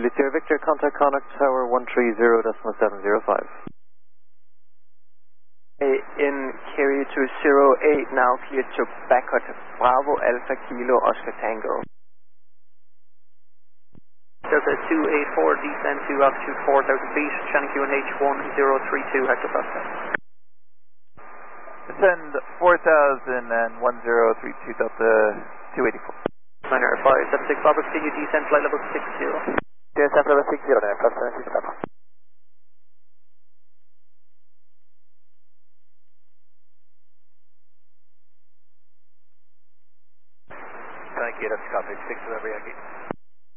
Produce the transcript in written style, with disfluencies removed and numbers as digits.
Juliet Sierra Victor, contact Connacht Tower 130.705. In carrier to 08, now clear to backward Bravo Alpha Kilo Oscar Tango. Delta 284, descend to altitude 4,000 feet, channel QNH 1032, Hector Foxtrot. Descend 4,000 and 1032 Delta 284. Niner 576 Bravo, continue descend flight level 60. Descend level 60, Niner 576 Bravo. Thank you, that's copy. 6 November Yankee.